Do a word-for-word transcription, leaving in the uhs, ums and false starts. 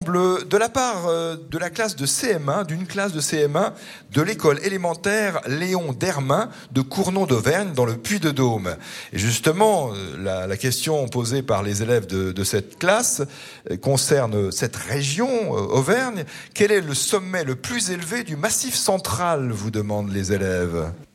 ensemble de la part de la classe de C M un, d'une classe de C M un de l'école élémentaire Léon Dermain de Cournon d'Auvergne dans le Puy-de-Dôme. Et justement, la, la question posée par les élèves de, de cette classe concerne cette région Auvergne. Quel est le sommet le plus élevé du Massif central, vous demandent les élèves?